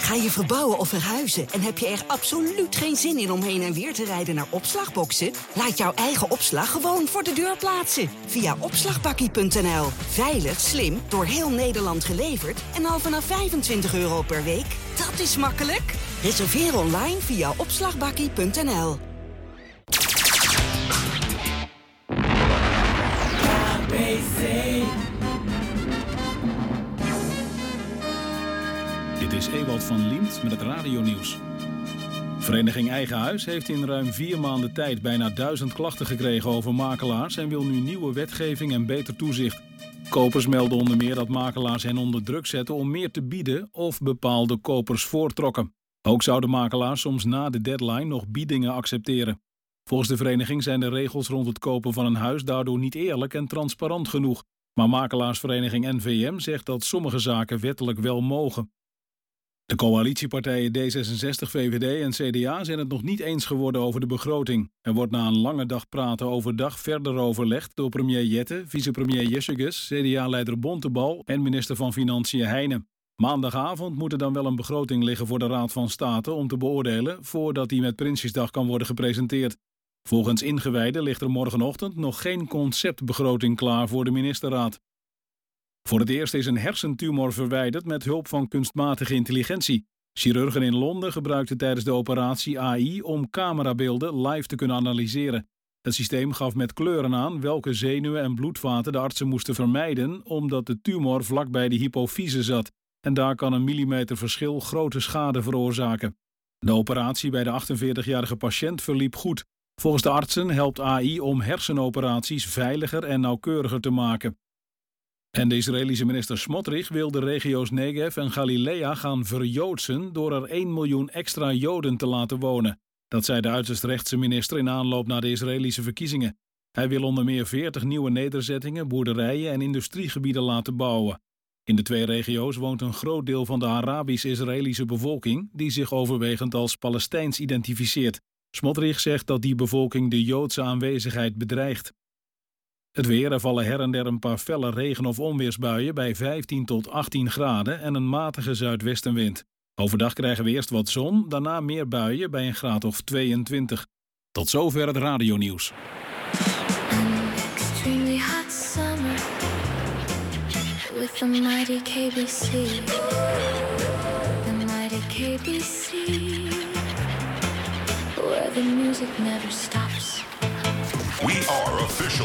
Ga je verbouwen of verhuizen en heb je er absoluut geen zin in om heen en weer te rijden naar opslagboxen? Laat jouw eigen opslag gewoon voor de deur plaatsen. Via opslagbakkie.nl. Veilig, slim, door heel Nederland geleverd en al vanaf €25 per week. Dat is makkelijk. Reserveer online via opslagbakkie.nl. Dit is Ewald van Liemt met het radionieuws. Vereniging Eigen Huis heeft in ruim 4 maanden tijd bijna 1000 klachten gekregen over makelaars en wil nu nieuwe wetgeving en beter toezicht. Kopers melden onder meer dat makelaars hen onder druk zetten om meer te bieden of bepaalde kopers voortrokken. Ook zouden makelaars soms na de deadline nog biedingen accepteren. Volgens de vereniging zijn de regels rond het kopen van een huis daardoor niet eerlijk en transparant genoeg. Maar makelaarsvereniging NVM zegt dat sommige zaken wettelijk wel mogen. De coalitiepartijen D66, VVD en CDA zijn het nog niet eens geworden over de begroting. Er wordt na een lange dag praten overdag verder overlegd door premier Jette, vicepremier Jessegus, CDA-leider Bontebal en minister van Financiën Heijnen. Maandagavond moet er dan wel een begroting liggen voor de Raad van State om te beoordelen voordat die met Prinsjesdag kan worden gepresenteerd. Volgens ingewijden ligt er morgenochtend nog geen conceptbegroting klaar voor de ministerraad. Voor het eerst is een hersentumor verwijderd met hulp van kunstmatige intelligentie. Chirurgen in Londen gebruikten tijdens de operatie AI om camerabeelden live te kunnen analyseren. Het systeem gaf met kleuren aan welke zenuwen en bloedvaten de artsen moesten vermijden, omdat de tumor vlakbij de hypofyse zat. En daar kan een millimeter verschil grote schade veroorzaken. De operatie bij de 48-jarige patiënt verliep goed. Volgens de artsen helpt AI om hersenoperaties veiliger en nauwkeuriger te maken. En de Israëlische minister Smotrich wil de regio's Negev en Galilea gaan verjoodsen door er 1 miljoen extra Joden te laten wonen. Dat zei de uiterst rechtse minister in aanloop naar de Israëlische verkiezingen. Hij wil onder meer 40 nieuwe nederzettingen, boerderijen en industriegebieden laten bouwen. In de 2 regio's woont een groot deel van de Arabisch-Israëlische bevolking die zich overwegend als Palestijns identificeert. Smotrich zegt dat die bevolking de Joodse aanwezigheid bedreigt. Het weer, er vallen her en der een paar felle regen- of onweersbuien bij 15 tot 18 graden en een matige zuidwestenwind. Overdag krijgen we eerst wat zon, daarna meer buien bij een graad of 22. Tot zover het radionieuws. Extremely hot summer with the mighty KBC. The mighty KBC, where the music never stops. We are official